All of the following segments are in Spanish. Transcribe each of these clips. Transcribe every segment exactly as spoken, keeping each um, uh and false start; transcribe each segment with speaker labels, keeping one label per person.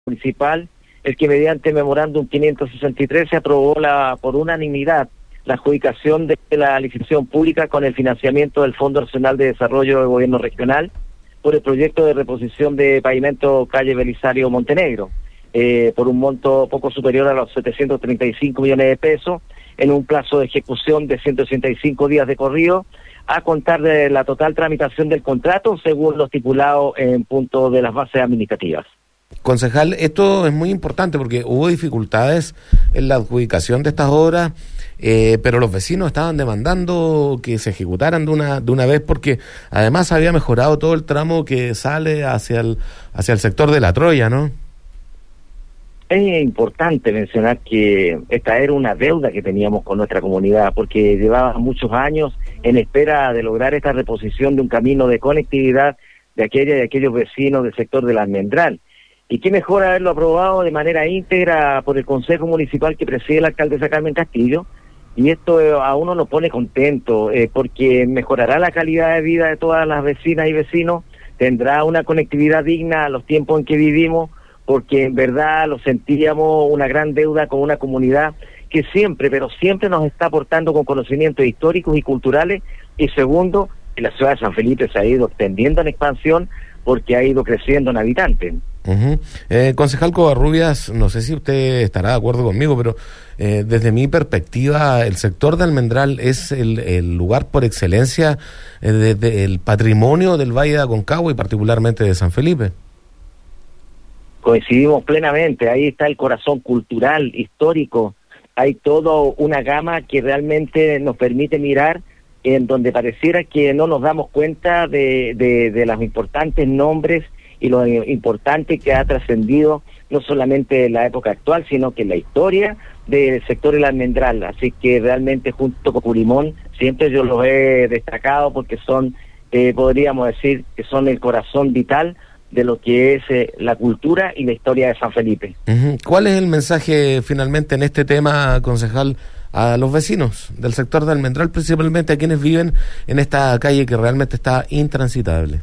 Speaker 1: municipal, el que mediante memorándum quinientos sesenta y tres se aprobó la, por unanimidad la adjudicación de la licitación pública con el financiamiento del Fondo Nacional de Desarrollo del Gobierno Regional por el proyecto de reposición de pavimento calle Belisario Montenegro, eh, por un monto poco superior a los setecientos treinta y cinco millones de pesos, en un plazo de ejecución de ciento ochenta y cinco días de corrido, a contar de la total tramitación del contrato según lo estipulado en punto de las bases administrativas.
Speaker 2: Concejal, esto es muy importante porque hubo dificultades en la adjudicación de estas obras, eh, pero los vecinos estaban demandando que se ejecutaran de una de una vez porque además había mejorado todo el tramo que sale hacia el hacia el sector de La Troya, ¿no?
Speaker 1: Es importante mencionar que esta era una deuda que teníamos con nuestra comunidad, porque llevaba muchos años en espera de lograr esta reposición de un camino de conectividad de aquella y aquellos vecinos del sector del Almendral. Y qué mejor haberlo aprobado de manera íntegra por el Consejo Municipal que preside la alcaldesa Carmen Castillo, y esto eh, a uno nos pone contento, eh, porque mejorará la calidad de vida de todas las vecinas y vecinos, tendrá una conectividad digna a los tiempos en que vivimos, porque en verdad lo sentíamos una gran deuda con una comunidad que siempre, pero siempre nos está aportando con conocimientos históricos y culturales, y segundo, que la ciudad de San Felipe se ha ido extendiendo en expansión porque ha ido creciendo en habitantes.
Speaker 2: Uh-huh. Eh, concejal Covarrubias, no sé si usted estará de acuerdo conmigo, pero eh, desde mi perspectiva, el sector de Almendral es el, el lugar por excelencia eh, de, de, el patrimonio del Valle de Aconcagua y particularmente de San Felipe.
Speaker 1: Coincidimos plenamente, ahí está el corazón cultural, histórico, hay toda una gama que realmente nos permite mirar en donde pareciera que no nos damos cuenta de, de, de los importantes nombres y lo importante que ha trascendido no solamente en la época actual, sino que en la historia del sector del Almendral. Así que realmente junto con Curimón siempre yo los he destacado porque son, eh, podríamos decir, que son el corazón vital de lo que es eh, la cultura y la historia de San Felipe.
Speaker 2: Uh-huh. ¿Cuál es el mensaje finalmente en este tema, concejal, a los vecinos del sector de Almendral, principalmente a quienes viven en esta calle que realmente está intransitable?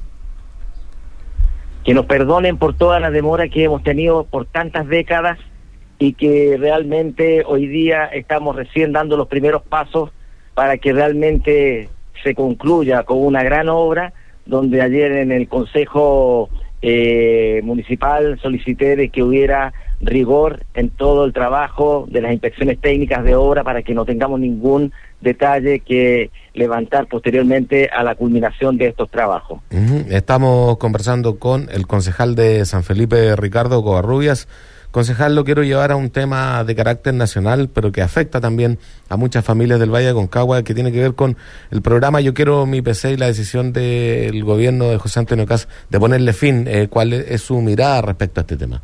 Speaker 1: Que nos perdonen por toda la demora que hemos tenido por tantas décadas y que realmente hoy día estamos recién dando los primeros pasos para que realmente se concluya con una gran obra, donde ayer en el Consejo eh, Municipal solicité de que hubiera rigor en todo el trabajo de las inspecciones técnicas de obra para que no tengamos ningún detalle que levantar posteriormente a la culminación de estos trabajos.
Speaker 2: Uh-huh. Estamos conversando con el concejal de San Felipe, Ricardo Covarrubias. Concejal, lo quiero llevar a un tema de carácter nacional, pero que afecta también a muchas familias del Valle de Aconcagua, que tiene que ver con el programa Yo Quiero Mi P C y la decisión del gobierno de José Antonio Caz de ponerle fin. Eh, ¿Cuál es su mirada respecto a este tema?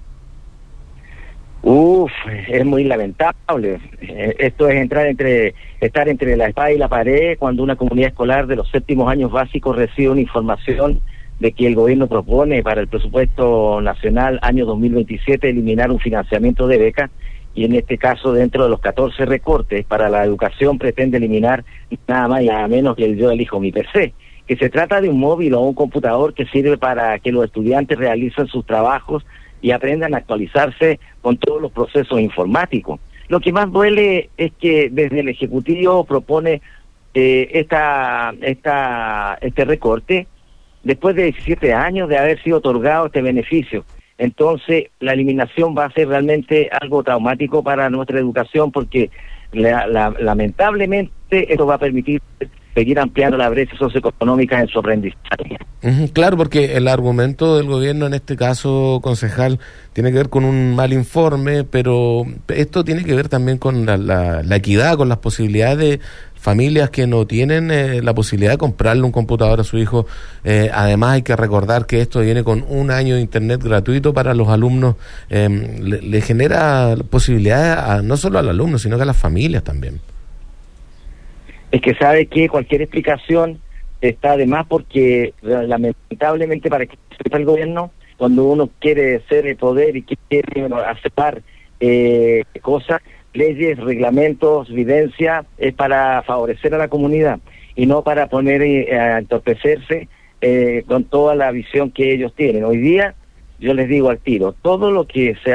Speaker 1: Uf, es muy lamentable. Esto es entrar entre estar entre la espada y la pared cuando una comunidad escolar de los séptimos años básicos recibe una información de que el gobierno propone para el presupuesto nacional año dos mil veintisiete eliminar un financiamiento de becas, y en este caso dentro de los catorce recortes para la educación pretende eliminar nada más y nada menos que el Yo Elijo Mi P C, que se trata de un móvil o un computador que sirve para que los estudiantes realicen sus trabajos y aprendan a actualizarse con todos los procesos informáticos. Lo que más duele es que desde el Ejecutivo propone eh, esta, esta, este recorte después de diecisiete años de haber sido otorgado este beneficio. Entonces, la eliminación va a ser realmente algo traumático para nuestra educación porque la, la, lamentablemente esto va a permitir seguir ampliando la brecha socioeconómica en su aprendizaje.
Speaker 2: Uh-huh, claro, porque el argumento del gobierno en este caso, concejal, tiene que ver con un mal informe, pero esto tiene que ver también con la, la, la equidad, con las posibilidades de familias que no tienen eh, la posibilidad de comprarle un computador a su hijo. Eh, además hay que recordar que esto viene con un año de internet gratuito para los alumnos. Eh, le, le genera posibilidades a, no solo al alumno, sino que a las familias también.
Speaker 1: Es que sabe que cualquier explicación está de más porque lamentablemente para que sepa el gobierno, cuando uno quiere ser el poder y quiere aceptar eh, cosas, leyes, reglamentos, evidencia, es para favorecer a la comunidad y no para poner eh, a entorpecerse eh, con toda la visión que ellos tienen. Hoy día yo les digo al tiro, todo lo que se